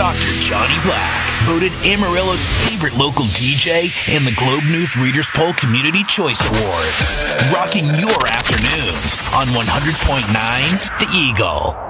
Dr. Johnny Black, voted Amarillo's favorite local DJ in the Globe News Readers Poll Community Choice Award. Rocking your afternoons on 100.9 The Eagle.